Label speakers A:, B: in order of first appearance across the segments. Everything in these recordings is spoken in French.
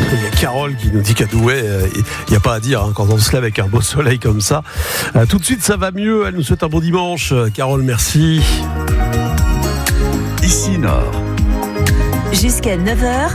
A: Il y a Carole qui nous dit qu'à Douai, il n'y a pas à dire quand on se lève avec un beau soleil comme ça. Tout de suite, ça va mieux. Elle nous souhaite un bon dimanche. Carole, merci.
B: Ici Nord.
C: Jusqu'à 9h.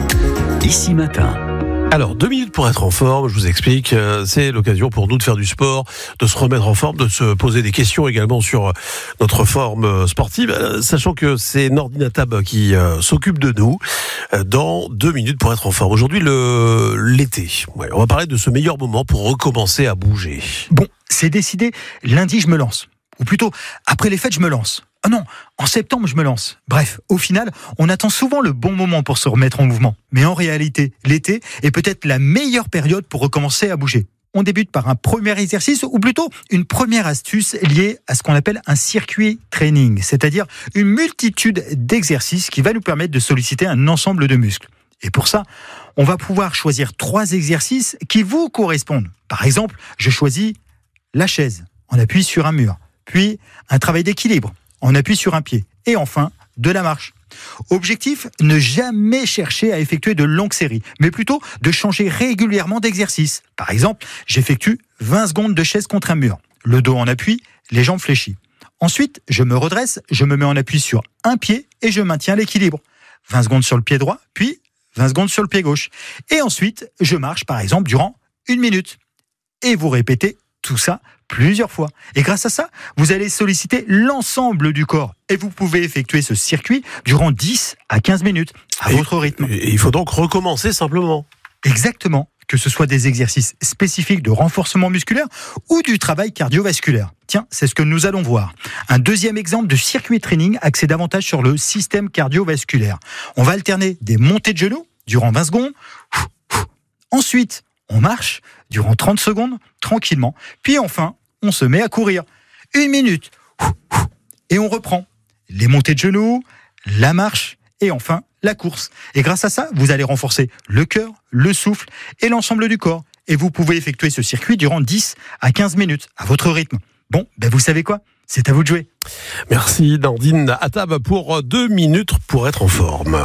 B: Ici Matin.
A: Alors, 2 minutes pour être en forme, je vous explique, c'est l'occasion pour nous de faire du sport, de se remettre en forme, de se poser des questions également sur notre forme sportive, sachant que c'est Nordine Atab qui s'occupe de nous dans 2 minutes pour être en forme. Aujourd'hui, l'été. Ouais, on va parler de ce meilleur moment pour recommencer à bouger.
D: Bon, c'est décidé, lundi je me lance. Ou plutôt, après les fêtes je me lance. Ah non, en septembre je me lance. Bref, au final, on attend souvent le bon moment pour se remettre en mouvement. Mais en réalité, l'été est peut-être la meilleure période pour recommencer à bouger. On débute par un premier exercice, ou plutôt une première astuce liée à ce qu'on appelle un circuit training, c'est-à-dire une multitude d'exercices qui va nous permettre de solliciter un ensemble de muscles. Et pour ça, on va pouvoir choisir 3 exercices qui vous correspondent. Par exemple, je choisis la chaise, on appuie sur un mur, puis un travail d'équilibre, on appuie sur un pied, et enfin, de la marche. Objectif, ne jamais chercher à effectuer de longues séries, mais plutôt de changer régulièrement d'exercice. Par exemple, j'effectue 20 secondes de chaise contre un mur, le dos en appui, les jambes fléchies. Ensuite, je me redresse, je me mets en appui sur un pied et je maintiens l'équilibre. 20 secondes sur le pied droit, puis 20 secondes sur le pied gauche. Et ensuite, je marche par exemple durant 1 minute. Et vous répétez tout ça plusieurs fois. Et grâce à ça, vous allez solliciter l'ensemble du corps. Et vous pouvez effectuer ce circuit durant 10 à 15 minutes, à votre rythme.
A: Et il faut donc recommencer simplement.
D: Exactement. Que ce soit des exercices spécifiques de renforcement musculaire ou du travail cardiovasculaire. Tiens, c'est ce que nous allons voir. Un deuxième exemple de circuit training axé davantage sur le système cardiovasculaire. On va alterner des montées de genoux durant 20 secondes. Ensuite, on marche durant 30 secondes, tranquillement. Puis enfin, on se met à courir. 1 minute. Et on reprend. Les montées de genoux, la marche et enfin la course. Et grâce à ça, vous allez renforcer le cœur, le souffle et l'ensemble du corps. Et vous pouvez effectuer ce circuit durant 10 à 15 minutes, à votre rythme. Bon, vous savez quoi ? C'est à vous de jouer.
A: Merci Nordine Atab pour 2 minutes pour être en forme.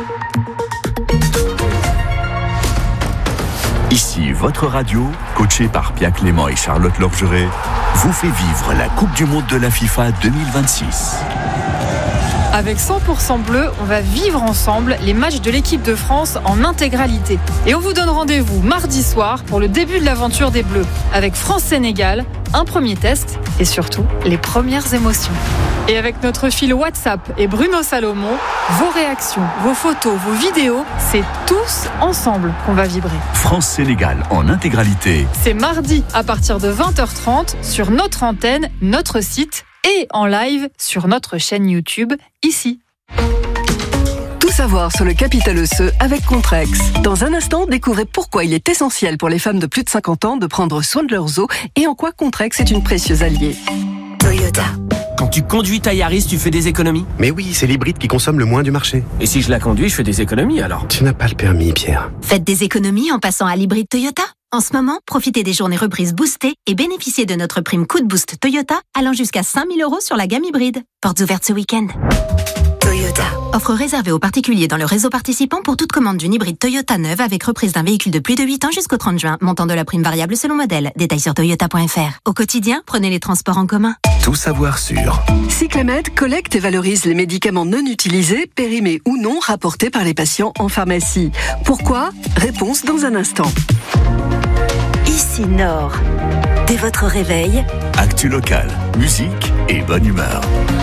B: Ici votre radio, coaché par Pia Clément et Charlotte Lorgeret, vous fait vivre la Coupe du Monde de la FIFA 2026.
E: Avec 100% bleu, on va vivre ensemble les matchs de l'équipe de France en intégralité. Et on vous donne rendez-vous mardi soir pour le début de l'aventure des Bleus, avec France-Sénégal, un premier test et surtout les premières émotions. Et avec notre fil WhatsApp et Bruno Salomon, vos réactions, vos photos, vos vidéos, c'est tous ensemble qu'on va vibrer.
B: France-Sénégal en intégralité.
E: C'est mardi à partir de 20h30 sur notre antenne, notre site et en live sur notre chaîne YouTube, ici.
F: Tout savoir sur le capital osseux avec Contrex. Dans un instant, découvrez pourquoi il est essentiel pour les femmes de plus de 50 ans de prendre soin de leurs os et en quoi Contrex est une précieuse alliée.
C: Toyota.
G: Quand tu conduis ta Yaris, tu fais des économies?
H: Mais oui, c'est l'hybride qui consomme le moins du marché.
G: Et si je la conduis, je fais des économies alors?
H: Tu n'as pas le permis, Pierre.
C: Faites des économies en passant à l'hybride Toyota. En ce moment, profitez des journées reprises boostées et bénéficiez de notre prime coup de boost Toyota allant jusqu'à 5 000 € sur la gamme hybride. Portes ouvertes ce week-end. Toyota. Offre réservée aux particuliers dans le réseau participant pour toute commande d'une hybride Toyota neuve avec reprise d'un véhicule de plus de 8 ans jusqu'au 30 juin. Montant de la prime variable selon modèle. Détails sur toyota.fr. Au quotidien, prenez les transports en commun.
B: Tout savoir sur
F: Cyclamed collecte et valorise les médicaments non utilisés, périmés ou non, rapportés par les patients en pharmacie. Pourquoi ? Réponse dans un instant.
C: Ici Nord. Dès votre réveil,
B: actu locale, musique et bonne humeur.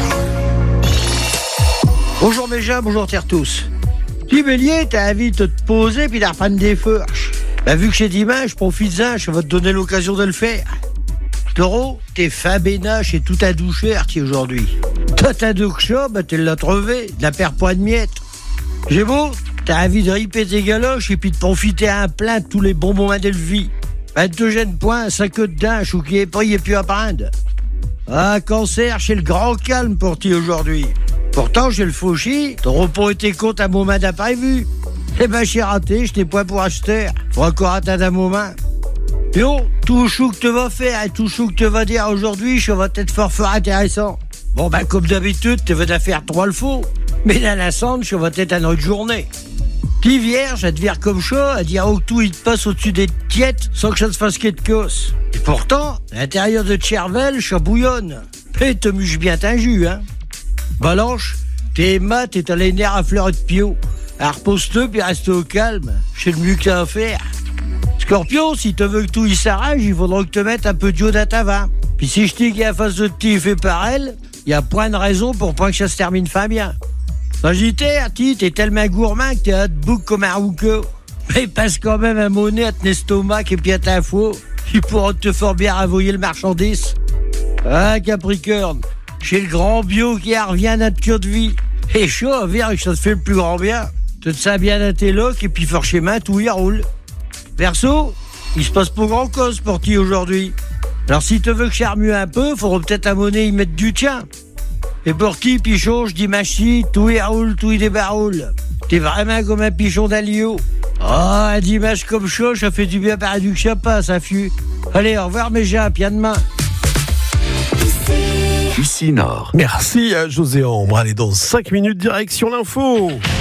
I: Bonjour mes gens, bonjour terre tous. Dis Bélier, t'as envie de te poser puis de reprendre des fourches. Vu que c'est dimanche, profites-en, je vais te donner l'occasion de le faire. Taureau, t'es fin bénache et tout à doucher aujourd'hui. Toi t'as douché, tu l'as trouvé, n'a perds pas de miettes. Gémeaux, t'as envie de riper tes galoches et puis de profiter à un plein de tous les bons moments de vie. 22 points, 5 de dinche ou qui est pris et puis à prendre. Cancer, c'est le grand calme pour ti aujourd'hui. Pourtant, j'ai le fauchi, ton repos était compte à moment d'imprévu. J'ai raté, je t'ai point pour acheter. Faut encore attendre un moment. Yo, tout chou que tu vas faire et tout chou que tu vas dire aujourd'hui, je vais être fort intéressant. Bon, comme d'habitude, tu veux faire 3 le faux. Mais dans la sonde, je vais être à notre journée. T'es vierge, elle te vire comme chat, elle dira que tout il te passe au-dessus des tietes sans que ça te fasse qu'être cosse. Et pourtant, l'intérieur de Tchervel, ça bouillonne. Et te muche bien un jus, hein. Balanche, t'es mat et t'as les nerfs à fleur de pio. Alors repose-toi puis reste au calme. C'est le mieux que t'as à faire. Scorpion, si tu veux que tout il s'arrache, il faudra que te mettes un peu d'iode à ta vin. Puis si je dis qu'il y a face de ti fait par elle, il y a point de raison pour pas que ça se termine fin bien. Sagittaire, t'es tellement gourmand que t'es à te bouc comme un rouqueau. Mais passe quand même un monnaie à ton estomac et puis à ta foi. Il pourra te fort bien ravoyer le marchandise. Ah, Capricorne, j'ai le grand bio qui revient nature de vie. Et chaud à dire que ça te fait le plus grand bien. Tu te sens bien à tes locs et puis fort chez main, tout y roule. Verseau, il se passe pas grand cause pour ti aujourd'hui. Alors si tu veux que je remue un peu, faudra peut-être à monnaie y mettre du tien. Et pour qui, pichon, je dis machi, tout y roule, tout y débaroule. T'es vraiment comme un pichon d'Alio. Oh, un dimanche comme chaud, ça fait du bien par du chapa, ça fut. Allez, au revoir mes gens, puis à demain.
B: Ici Nord.
A: Merci à José Ambre. Allez, dans 5 minutes, direction l'info.